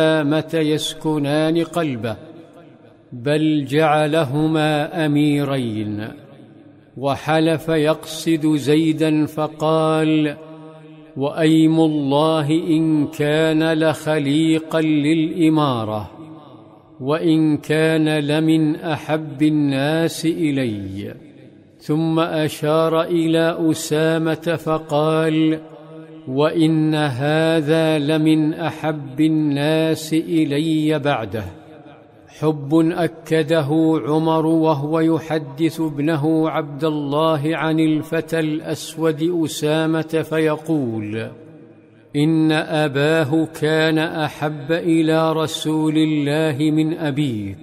وأسامة يسكنان قلبه، بل جعلهما أميرين، وحلف يقصد زيدا فقال: وأيم الله إن كان لخليقا للإمارة، وإن كان لمن أحب الناس إلي. ثم أشار إلى أسامة فقال: وإن هذا لمن أحب الناس إلي بعده. حب أكده عمر وهو يحدث ابنه عبد الله عن الفتى الأسود أسامة فيقول: إن أباه كان أحب إلى رسول الله من أبيك،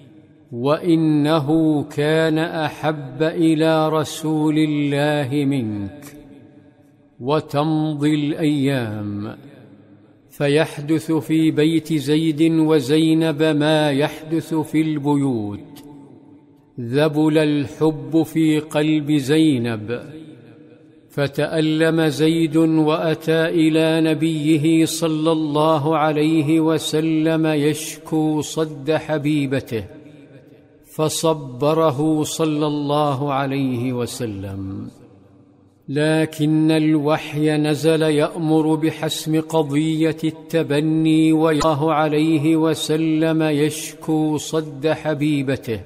وإنه كان أحب إلى رسول الله منك. وتمضي الأيام، فيحدث في بيت زيد وزينب ما يحدث في البيوت. ذبل الحب في قلب زينب، فتألم زيد وأتى إلى نبيه صلى الله عليه وسلم يشكو صد حبيبته، فصبره صلى الله عليه وسلم. لكن الوحي نزل يأمر بحسم قضية التبني، والله عليه وسلم يشكو صد حبيبته،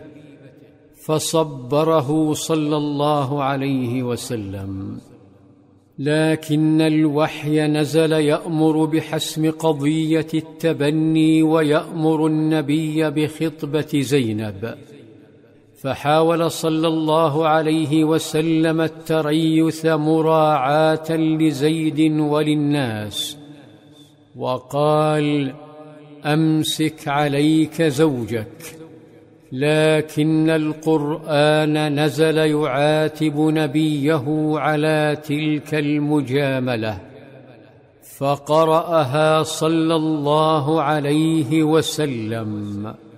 فصبره صلى الله عليه وسلم. لكن الوحي نزل يأمر بحسم قضية التبني ويأمر النبي بخطبة زينب، فحاول صلى الله عليه وسلم التريث مراعاة لزيد وللناس، وقال: أمسك عليك زوجك. لكن القرآن نزل يعاتب نبيه على تلك المجاملة، فقرأها صلى الله عليه وسلم: